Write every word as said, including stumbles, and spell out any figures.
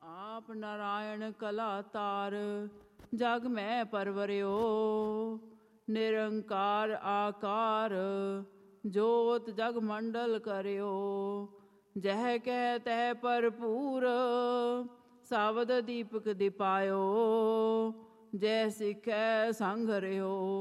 ਆਪ ਨਾਰਾਇਣ ਕਲਾ ਤਾਰ, ਜਗ ਮੈਂ ਪਰਵਰਿਓ। ਨਿਰੰਕਾਰ ਆਕਾਰ, ਜੋਤ ਜਗ ਮੰਡਲ ਕਰਿਓ। ਜਹ ਕਹਿ ਤਹ ਭਰਪੂਰ, ਸਾਵਦ ਦੀਪਕ ਦਿਪਾਇਓ। ਜੈ ਸਿੱਖੈ ਸੰਗ ਰਿਓ।